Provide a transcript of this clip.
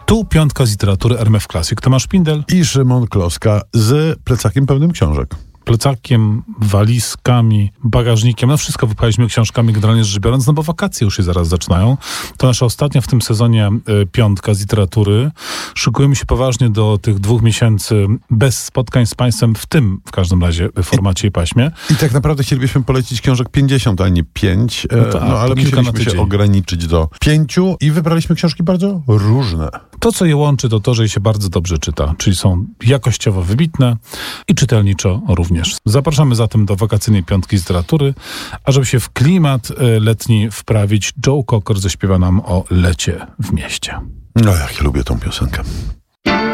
Tu piątka z literatury RMF Classic. Tomasz Szpindel I Szymon Kloska z plecakiem pełnym książek. Plecakiem, walizkami, bagażnikiem. No wszystko wypchaliśmy książkami, generalnie rzecz biorąc, no bo wakacje już się zaraz zaczynają. To nasza ostatnia w tym sezonie piątka z literatury. Szykujemy się poważnie do tych 2 miesięcy bez spotkań z Państwem, w każdym razie formacie i paśmie. I tak naprawdę chcielibyśmy polecić książek 50, a nie 5. Ale musieliśmy się ograniczyć do 5 i wybraliśmy książki bardzo różne. To, co je łączy, to to, że je się bardzo dobrze czyta, czyli są jakościowo wybitne i czytelniczo również. Zapraszamy zatem do wakacyjnej piątki z literatury, a żeby się w klimat letni wprawić, Joe Cocker zaśpiewa nam o lecie w mieście. No jak ja lubię tą piosenkę.